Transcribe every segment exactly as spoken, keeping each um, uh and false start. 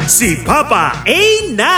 si Papa A na!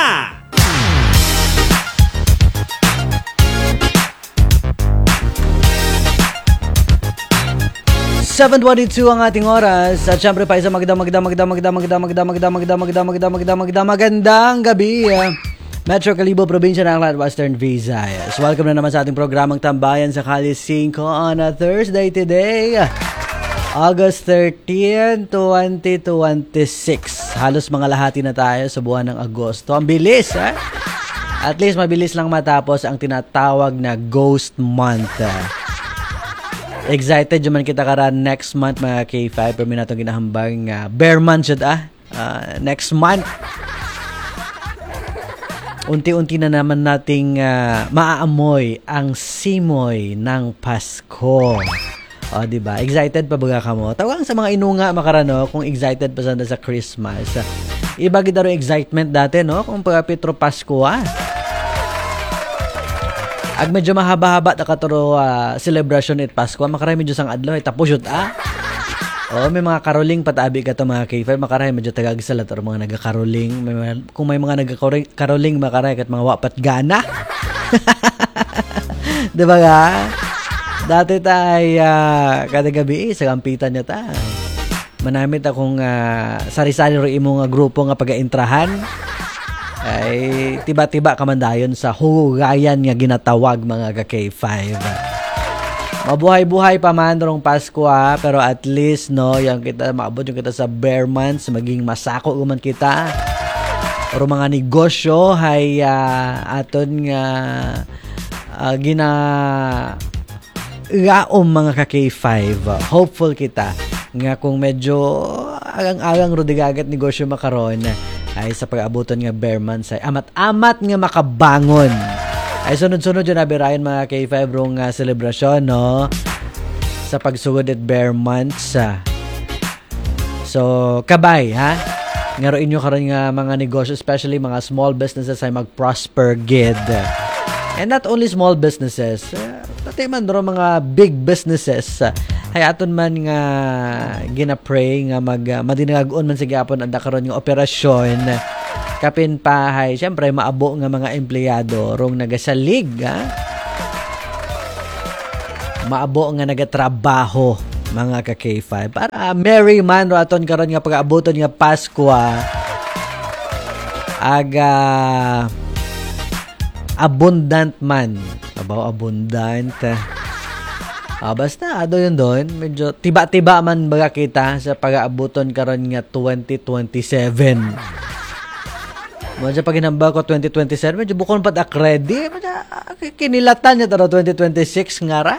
seven twenty-two ang ating oras at syempre pa isang magandang magandang magandang magandang magandang magandang magandang magandang magandang magandang magandang magandang magandang gabi Metro Calibo, Probinsya ng Aklan, Western Visayas. Welcome na naman sa ating programang Tambayan sa Kali five on a Thursday today, August thirteenth, twenty twenty-six. Halos mga lahati na tayo sa buwan ng Agosto. Ang bilis, eh? At least mabilis lang matapos ang tinatawag na Ghost Month. Excited naman kita kara next month mga K five. Pero may natong ginahambang uh, bear month siya ah. Uh, next month. Unti-unti na naman nating uh, maaamoy ang simoy ng Pasko. O, diba? Excited pa baga ka mo? Tawagan sa mga inunga makarano kung excited pa sana sa Christmas. Iba kita rin excitement dati, no? Kung pag Petro Pasko, ah. Ag medyo mahaba-haba ta katuro uh, celebration it Pasko, makaray medyo sang adlaw tapos yun ah. Oh, may mga caroling patabi ka to mga K five, makaray medyo tagag sa lahat mga naga-caroling. May mga, kung may mga naga-caroling makaray kat mga wapat gana. 'Di ba ga? Dati tay uh, kada gabi sa kampitan niya ta. Manamit akong uh, sari-sari ro imo nga grupo nga pag-intrahan. Ay tiba-tiba kamandayon sa hugayan nga ginatawag mga ka-K five. Mabuhay-buhay pa man rong Pasko ha, pero at least no, yung kita maabot yung kita sa bear months, maging masako uman kita. Pero mga negosyo hay uh, aton nga uh, gina gaom mga ka-K five. Hopeful kita nga kung medyo agang-agang rudigagat negosyo makaron ay sa pag-abuton nga bear months ay amat-amat nga makabangon. Ay sunod-sunod yun nabirayan mga K five rong uh, celebration, no? Sa pagsugod at bear months. Uh. So, kabay, ha? Ngaroin nyo karon nga mga negosyo, especially mga small businesses ay mag-prosper gid. And not only small businesses, uh, pati man ro mga big businesses. Uh, ay aton man nga gina-pray nga mag uh, madinagagon man sa gyapon ang karon nga operasyon kapin pa hay syempre maabo nga mga empleyado rong nagasalig ha? Maabo nga nagatrabaho mga ka-K five para uh, merry man ro aton karon nga pag-aaboton nga Pasko aga abundant man abaw abundant Ah, basta ado yun doon, medyo tiba-tiba man baga kita sa pag-aabuton karon nga twenty twenty-seven. Mo sa paginamba ko twenty twenty-seven, medyo bukon pad akredi, medyo kinilatan niya taro twenty twenty-six nga ra.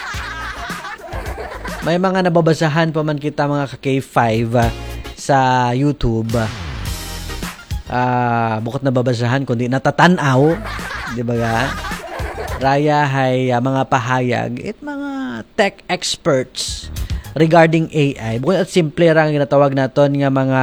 May mga nababasahan pa man kita mga ka-K five uh, sa YouTube. Ah, uh, bukod nababasahan kundi natatanaw, di ba ga? Raya hay uh, mga pahayag it mga tech experts regarding A I. Bukod at simple lang ginatawag naton nga mga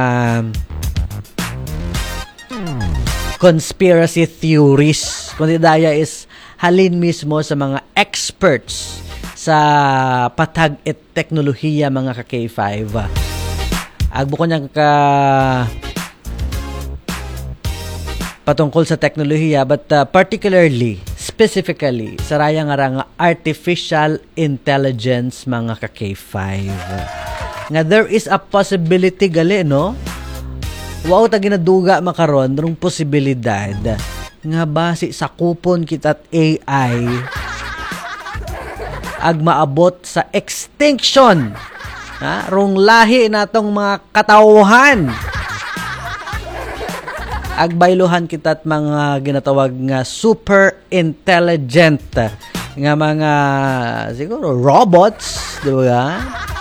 conspiracy theories. Kundi daya is halin mismo sa mga experts sa patag at teknolohiya mga ka-K five. Agbukod niyang ka patungkol sa teknolohiya but uh, particularly specifically sa raya nga nga artificial intelligence mga ka-K five. Nga there is a possibility gali no. Wow ta ginaduga makaron rong posibilidad nga base sa kupon kitat A I ag maabot sa extinction ha rong lahi natong mga katawhan. Agbayluhan kitat mga ginatawag nga super intelligent nga mga siguro robots, di ba?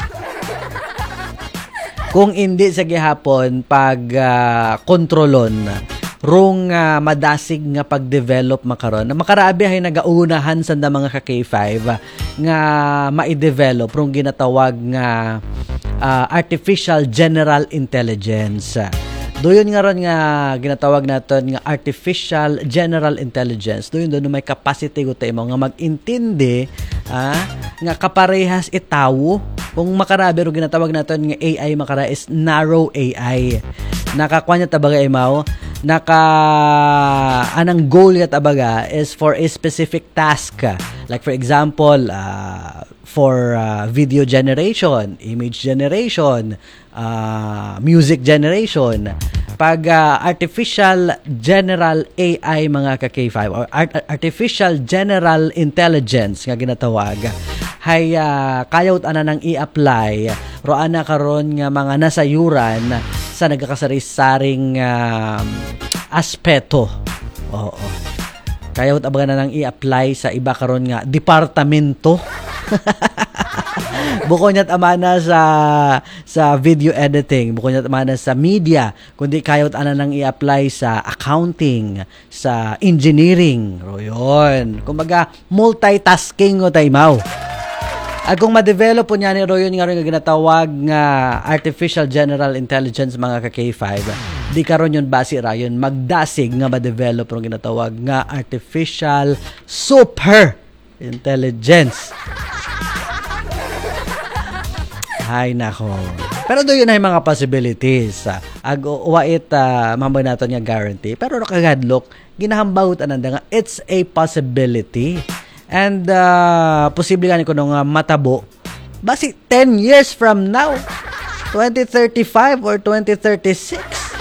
Kung hindi sa gihapon pag uh, kontrolon rong uh, madasig nga pag-develop makaron na makarabi ay nagaunahan sa mga ka-K five nga mai-develop rong ginatawag nga uh, artificial general intelligence. Doyon nga ron nga ginatawag natin nga artificial general intelligence. Doyon doon may capacity ko tayo nga mag-intindi ah, nga kaparehas itawo. Kung makarabi ro ginatawag natin nga A I makara is narrow A I. Nakakuha niya tabaga imaw, naka anang goal niya tabaga is for a specific task. Like for example, uh, for uh, video generation, image generation, uh, music generation. Pag uh, artificial general A I mga ka K five or art- artificial general intelligence nga ginatawag, hay uh, kayot ana nang i-apply roan na karon nga mga nasayuran sa nagkakasaris-saring uh, aspeto. Oo. Kayot abaga na nang i-apply sa iba karon nga departamento. Buko niya't amana sa sa video editing, buko niya't amana sa media, kundi kayot ana nang i-apply sa accounting, sa engineering. Ro yun. Kumbaga multitasking o taymaw. At kung ma-develop po niya ni Royon nga rin nga ginatawag nga artificial general intelligence mga ka K five, di karon yun basi rayon magdasig nga ma-develop rin ginatawag nga artificial super intelligence. Hay nako. Pero do yun ay mga possibilities. Ag wait uh, mambay naton nga guarantee. Pero nakagadlok ginahambawt ananda nga it's a possibility. And uh, posible gani ko nung uh, matabo basi ten years from now, twenty thirty-five or twenty thirty-six.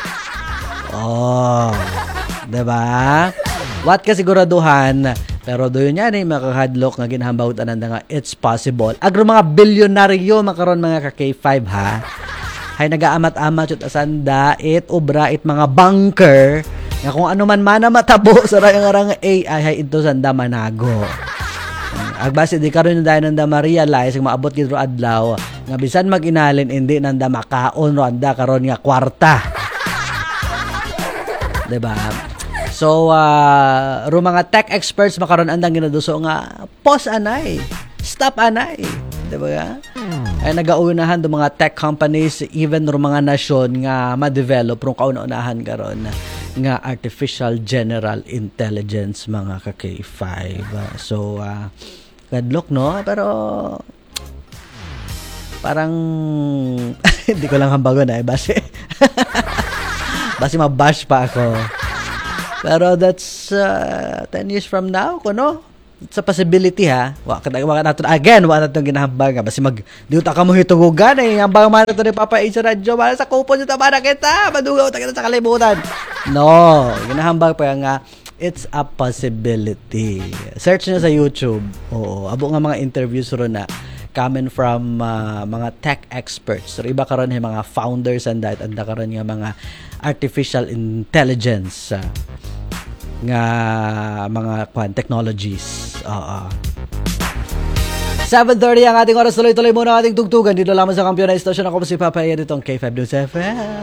Oh, diba? What ka siguraduhan? Pero doon yan eh, makakadlok nga ginahambawt ananda nga it's possible. Agro mga bilyonaryo makaroon mga ka K five ha. Hay nagaamat-amat yun asanda it obra it mga banker nga kung ano man mana matabo sa rayang-arang A I hay ito sanda manago. Agbase di karon dahil nanda ma-realize nga maabot gid ro adlaw nga bisan mag-inalin hindi nanda makaon ro anda karon nga kwarta. Diba? So uh, ro mga tech experts makaron andang ginaduso nga pause anay, stop anay, diba? Ay nagaunahan do mga tech companies even ro mga nasyon nga ma-develop ro kauna-unahan karon nga artificial general intelligence mga ka K five. So uh, gadlok no, pero parang hindi ko lang hambagon eh base base mabash pa ako. Pero that's uh, ten years from now kuno. It's a possibility ha. Wa kada wa naton again, wa naton ginahambag basi mag diuta ka mo hitugugan eh hambang man naton ni Papa A sa radyo para sa kupon sa tabana kita, madugaw ta kita sa kalibutan. No, ginahambag pa nga it's a possibility. Search nyo sa YouTube. Oo, abo nga mga interviews ro na coming from uh, mga tech experts. So iba karon hay mga founders and that and karon nga mga artificial intelligence uh, nga mga kwan technologies. Oo. seven thirty ang ating oras, tuloy-tuloy muna ang ating tugtugan dito lamang sa Kampiyon na Istasyon. Ako po si Papa A ditong K five News F M.